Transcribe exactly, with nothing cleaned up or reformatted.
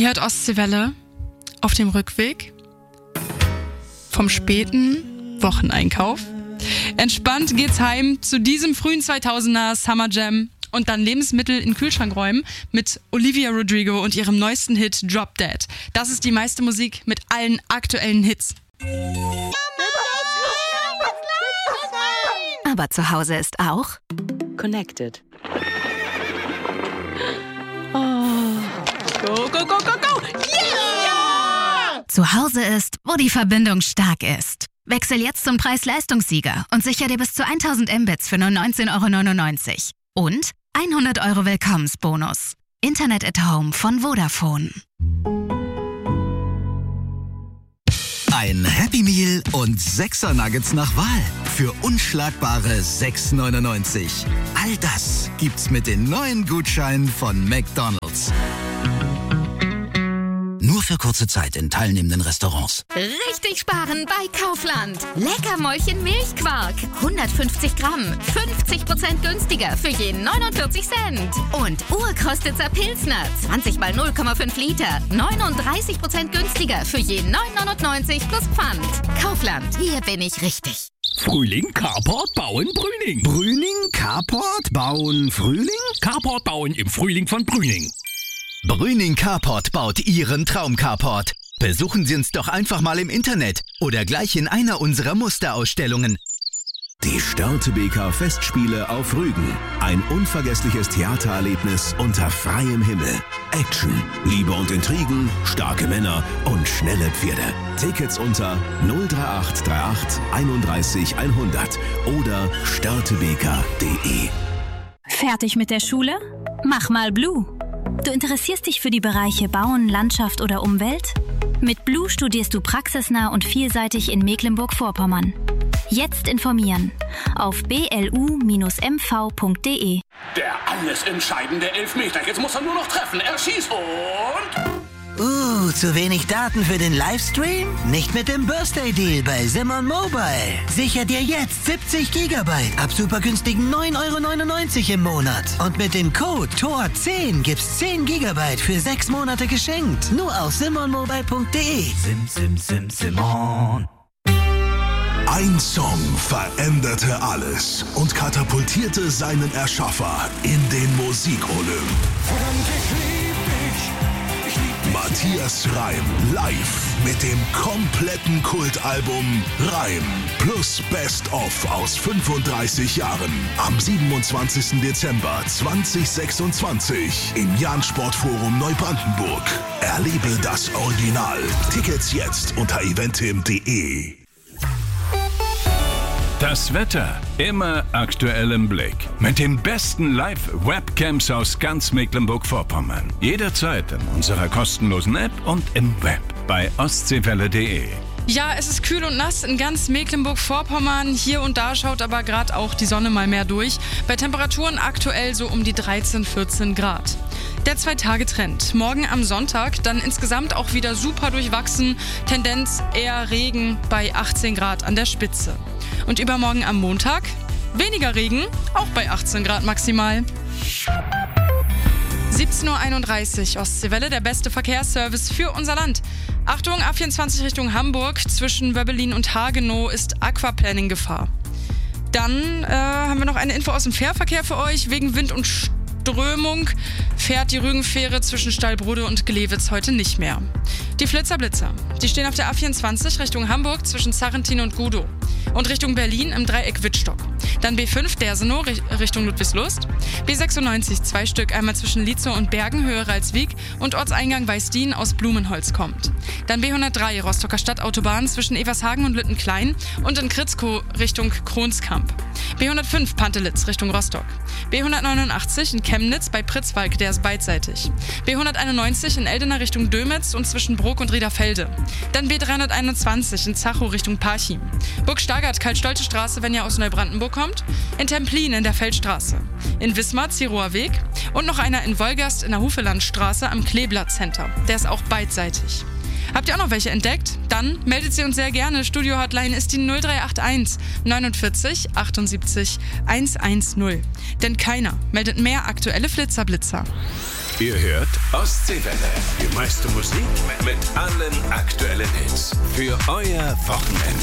Ihr hört Ostseewelle auf dem Rückweg vom späten Wocheneinkauf. Entspannt geht's heim zu diesem frühen zweitausender Summer Jam und dann Lebensmittel in den Kühlschrank räumen mit Olivia Rodrigo und ihrem neuesten Hit Drop Dead. Das ist die meiste Musik mit allen aktuellen Hits. Aber zu Hause ist auch Connected. Go, go, go, go, go! Yeah! Zu Hause ist, wo die Verbindung stark ist. Wechsel jetzt zum Preis-Leistungssieger und sicher dir bis zu tausend Mbits für nur neunzehn Euro neunundneunzig. Und hundert Euro Willkommensbonus. Internet at Home von Vodafone. Ein Happy Meal und sechser Nuggets nach Wahl für unschlagbare sechs neunundneunzig. All das gibt's mit den neuen Gutscheinen von McDonald's. Nur für kurze Zeit in teilnehmenden Restaurants. Richtig sparen bei Kaufland. Leckermäulchen Milchquark. hundertfünfzig Gramm. fünfzig Prozent günstiger für jeden neunundvierzig Cent. Und Urkrostitzer Pilsner. zwanzig mal null Komma fünf Liter. neununddreißig Prozent günstiger für jeden neun neunundneunzig plus Pfand. Kaufland. Hier bin ich richtig. Frühling, Carport, Bauen, Brüning. Brüning, Carport, Bauen, Frühling? Carport bauen im Frühling von Brüning. Brüning Carport baut Ihren Traum-Carport. Besuchen Sie uns doch einfach mal im Internet oder gleich in einer unserer Musterausstellungen. Die Störtebeker Festspiele auf Rügen. Ein unvergessliches Theatererlebnis unter freiem Himmel. Action, Liebe und Intrigen, starke Männer und schnelle Pferde. Tickets unter null drei acht drei acht einunddreißig hundert oder störtebeker punkt de. Fertig mit der Schule? Mach mal Blue. Du interessierst dich für die Bereiche Bauen, Landschaft oder Umwelt? Mit Blue studierst du praxisnah und vielseitig in Mecklenburg-Vorpommern. Jetzt informieren auf b l u Bindestrich m v punkt de. Der alles entscheidende Elfmeter. Jetzt muss er nur noch treffen. Er schießt und... Uh, zu wenig Daten für den Livestream? Nicht mit dem Birthday-Deal bei Simon Mobile. Sicher dir jetzt siebzig Gigabyte ab super günstigen neun Euro neunundneunzig im Monat. Und mit dem Code T O R zehn gibt's zehn Gigabyte für sechs Monate geschenkt. Nur auf simon mobile punkt de. Sim, sim, sim, Simon. Ein Song veränderte alles und katapultierte seinen Erschaffer in den Musikolymp. Verdammt, ich lieb dich. Matthias Reim live mit dem kompletten Kultalbum Reim plus Best of aus fünfunddreißig Jahren am siebenundzwanzigsten Dezember zweitausendsechsundzwanzig im Jahn-Sportforum Neubrandenburg. Erlebe das Original. Tickets jetzt unter eventim punkt de. Das Wetter immer aktuell im Blick. Mit den besten Live-Webcams aus ganz Mecklenburg-Vorpommern. Jederzeit in unserer kostenlosen App und im Web bei ostseewelle punkt de. Ja, es ist kühl und nass in ganz Mecklenburg-Vorpommern. Hier und da schaut aber gerade auch die Sonne mal mehr durch. Bei Temperaturen aktuell so um die dreizehn, vierzehn Grad. Der Zwei-Tage-Trend. Morgen am Sonntag dann insgesamt auch wieder super durchwachsen. Tendenz eher Regen bei achtzehn Grad an der Spitze. Und übermorgen am Montag weniger Regen, auch bei achtzehn Grad maximal. siebzehn Uhr einunddreißig, Ostseewelle, der beste Verkehrsservice für unser Land. Achtung, A vierundzwanzig Richtung Hamburg, zwischen Wöbbelin und Hagenow ist Aquaplaning-Gefahr. Dann äh, haben wir noch eine Info aus dem Fährverkehr für euch. Wegen Wind und Strömung fährt die Rügenfähre zwischen Stallbrode und Glewitz heute nicht mehr. Die Flitzer-Blitzer, die stehen auf der A vierundzwanzig Richtung Hamburg zwischen Sarrentin und Gudow. Und Richtung Berlin im Dreieck Wittstock. Dann B fünf Dersenow Richtung Ludwigslust. B sechsundneunzig, zwei Stück, einmal zwischen Lietzow und Bergen, Höhe Ralswiek und Ortseingang Weißdien aus Blumenholz kommt. Dann B hundertdrei Rostocker Stadtautobahn zwischen Evershagen und Lüttenklein und in Kritzkow Richtung Kronskamp. B hundertfünf Pantelitz Richtung Rostock. B hundertneunundachtzig in Chemnitz bei Pritzwalk, der ist beidseitig. B hunderteinundneunzig in Eldena Richtung Dömitz und zwischen Bruck und Riederfelde. Dann B dreihunderteinundzwanzig in Zachow Richtung Parchim. Burg-Stargard, Karl-Stolte Straße, wenn ihr aus Neubrandenburg kommt. In Templin in der Feldstraße. In Wismar, Ziroer Weg. Und noch einer in Wolgast in der Hufelandstraße am Kleeblatt Center. Der ist auch beidseitig. Habt ihr auch noch welche entdeckt? Dann meldet sie uns sehr gerne. Studio-Hotline ist die null drei acht eins neunundvierzig achtundsiebzig hundertzehn. Denn keiner meldet mehr aktuelle Flitzerblitzer. Ihr hört Ostseewelle. Die meiste Musik mit allen aktuellen Hits. Für euer Wochenende.